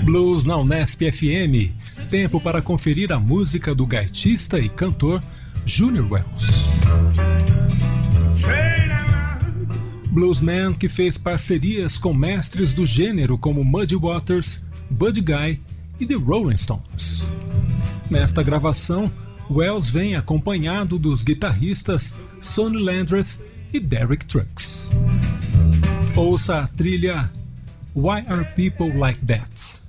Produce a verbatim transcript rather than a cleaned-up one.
Blues na Unesp F M. Tempo para conferir a música do gaitista e cantor Junior Wells. Bluesman que fez parcerias com mestres do gênero como Muddy Waters, Buddy Guy e The Rolling Stones. Nesta gravação, Wells vem acompanhado dos guitarristas Sonny Landreth e Derek Trucks. Ouça a trilha Why Are People Like That?